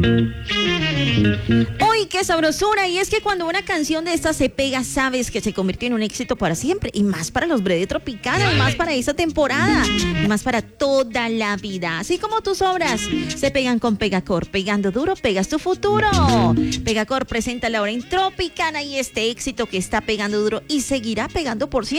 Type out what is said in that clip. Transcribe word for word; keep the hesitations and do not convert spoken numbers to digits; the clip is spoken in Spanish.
Uy, qué sabrosura. Y es que cuando una canción de esta se pega, sabes que se convirtió en un éxito para siempre. Y más para los Breve Tropicana, y más para esa temporada, y más para toda la vida. Así como tus obras se pegan con Pegacor. Pegando duro, pegas tu futuro. Pegacor presenta la hora en Tropicana y este éxito que está pegando duro y seguirá pegando por siempre.